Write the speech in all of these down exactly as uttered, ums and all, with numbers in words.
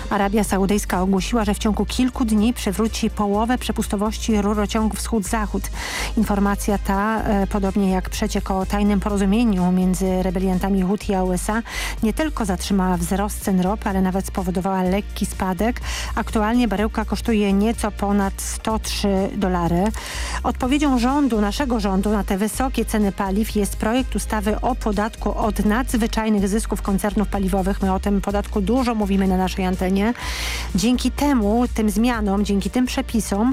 Arabia Saudyjska ogłosiła, że w ciągu kilku dni przywróci połowę przepustowości rurociągu wschód-zachód. Informacja ta, e, podobnie jak przeciek o tajnym porozumieniu między rebeliantami Huti a U S A, nie tylko zatrzymała wzrost cen ropy, ale nawet spowodowała lekki spadek. Aktualnie baryłka kosztuje nieco ponad sto trzy dolary. Odpowiedzią rządu, naszego rządu na te wysokie ceny paliw jest projekt ustawy o podatku od nadzwyczajnych zysków koncernów paliwowych. My o tym podatku dużo mówimy na naszej antenie. Dzięki temu, tym zmianom, dzięki tym przepisom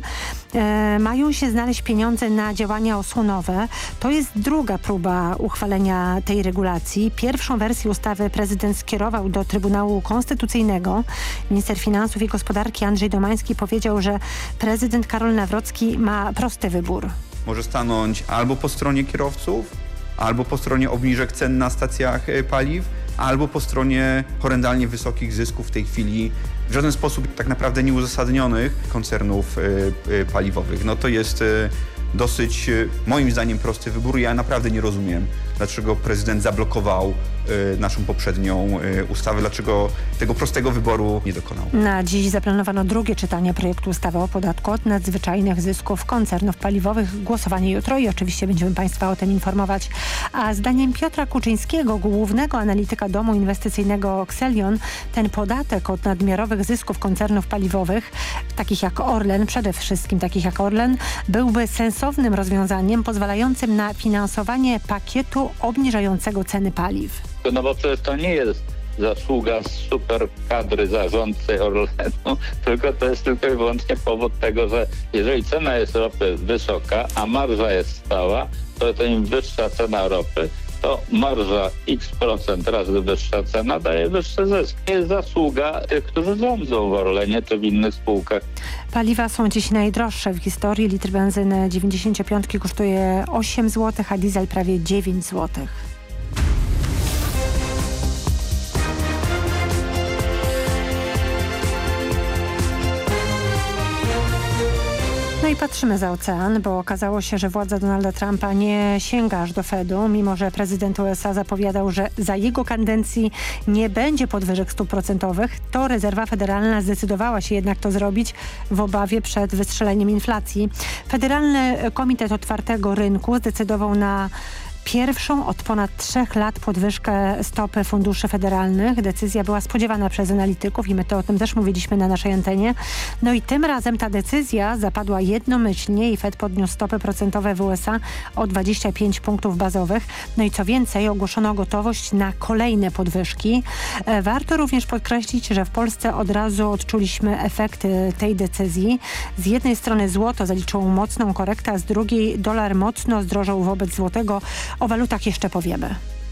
e, mają się znaleźć pieniądze na działania osłonowe. To jest druga próba uchwalenia tej regulacji. Pierwszą wersję ustawy prezydent skierował do Trybunału Konstytucyjnego. Minister Finansów i Gospodarki Andrzej Domański powiedział, że prezydent Karol Nawrocki ma prosty wybór. Może stanąć albo po stronie kierowców, albo po stronie obniżek cen na stacjach paliw, albo po stronie horrendalnie wysokich zysków w tej chwili w żaden sposób tak naprawdę nieuzasadnionych koncernów y, y, paliwowych. No to jest y, dosyć y, moim zdaniem prosty wybór. Ja naprawdę nie rozumiem, dlaczego prezydent zablokował y, naszą poprzednią y, ustawę, dlaczego tego prostego wyboru nie dokonał. Na dziś zaplanowano drugie czytanie projektu ustawy o podatku od nadzwyczajnych zysków koncernów paliwowych. Głosowanie jutro i oczywiście będziemy Państwa o tym informować. A zdaniem Piotra Kuczyńskiego, głównego analityka domu inwestycyjnego Oxelion, ten podatek od nadmiarowych zysków koncernów paliwowych, takich jak Orlen, przede wszystkim takich jak Orlen, byłby sensownym rozwiązaniem pozwalającym na finansowanie pakietu obniżającego ceny paliw. No bo przecież to nie jest zasługa super kadry zarządcy Orlenu, tylko to jest tylko i wyłącznie powód tego, że jeżeli cena jest ropy wysoka, a marża jest stała, to, to im wyższa cena ropy, to marża x procent razy wyższa cena daje wyższy zysk. To jest zasługa tych, którzy rządzą w Orlenie czy w innych spółkach. Paliwa są dziś najdroższe w historii. Litr benzyny dziewięćdziesiąt pięć kosztuje osiem złotych, a diesel prawie dziewięć złotych. No i patrzymy za ocean, bo okazało się, że władza Donalda Trumpa nie sięga aż do Fedu, mimo że prezydent U S A zapowiadał, że za jego kadencji nie będzie podwyżek stóp procentowych, to rezerwa federalna zdecydowała się jednak to zrobić w obawie przed wystrzeleniem inflacji. Federalny Komitet Otwartego Rynku zdecydował na pierwszą od ponad trzech lat podwyżkę stopy funduszy federalnych. Decyzja była spodziewana przez analityków i my to o tym też mówiliśmy na naszej antenie. No i tym razem ta decyzja zapadła jednomyślnie i Fed podniósł stopy procentowe w U S A o dwadzieścia pięć punktów bazowych. No i co więcej, ogłoszono gotowość na kolejne podwyżki. Warto również podkreślić, że w Polsce od razu odczuliśmy efekty tej decyzji. Z jednej strony złoto zaliczyło mocną korektę, a z drugiej dolar mocno zdrożał wobec złotego. O walutach jeszcze powiemy.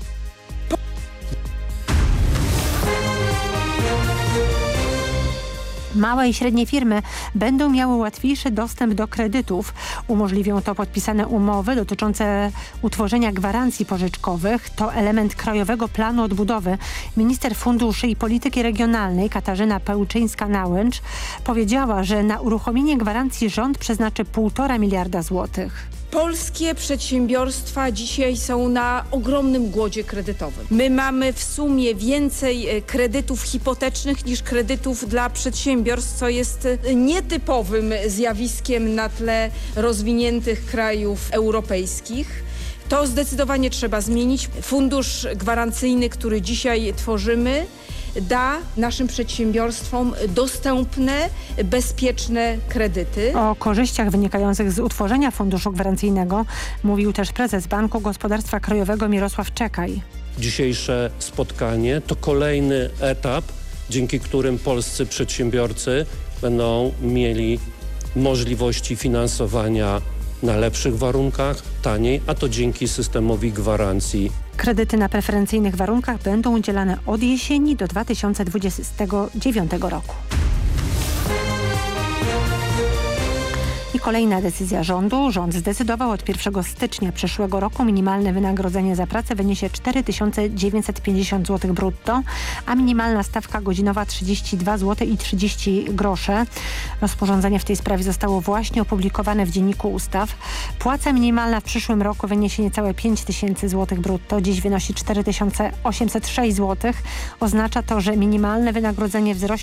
Małe i średnie firmy będą miały łatwiejszy dostęp do kredytów. Umożliwią to podpisane umowy dotyczące utworzenia gwarancji pożyczkowych. To element Krajowego Planu Odbudowy. Minister Funduszy i Polityki Regionalnej Katarzyna Pełczyńska-Nałęcz powiedziała, że na uruchomienie gwarancji rząd przeznaczy półtora miliarda złotych. Polskie przedsiębiorstwa dzisiaj są na ogromnym głodzie kredytowym. My mamy w sumie więcej kredytów hipotecznych niż kredytów dla przedsiębiorstw, co jest nietypowym zjawiskiem na tle rozwiniętych krajów europejskich. To zdecydowanie trzeba zmienić. Fundusz gwarancyjny, który dzisiaj tworzymy, da naszym przedsiębiorstwom dostępne, bezpieczne kredyty. O korzyściach wynikających z utworzenia funduszu gwarancyjnego mówił też prezes Banku Gospodarstwa Krajowego Mirosław Czekaj. Dzisiejsze spotkanie to kolejny etap, dzięki którym polscy przedsiębiorcy będą mieli możliwości finansowania na lepszych warunkach, taniej, a to dzięki systemowi gwarancji. Kredyty na preferencyjnych warunkach będą udzielane od jesieni do dwa tysiące dwudziestego dziewiątego roku. I kolejna decyzja rządu. Rząd zdecydował, od pierwszego stycznia przyszłego roku minimalne wynagrodzenie za pracę wyniesie cztery tysiące dziewięćset pięćdziesiąt złotych brutto, a minimalna stawka godzinowa trzydzieści dwa złote i trzydzieści groszy. Rozporządzenie w tej sprawie zostało właśnie opublikowane w Dzienniku Ustaw. Płaca minimalna w przyszłym roku wyniesie niecałe pięć tysięcy złotych brutto. Dziś wynosi cztery tysiące osiemset sześć złotych. Oznacza to, że minimalne wynagrodzenie wzrośnie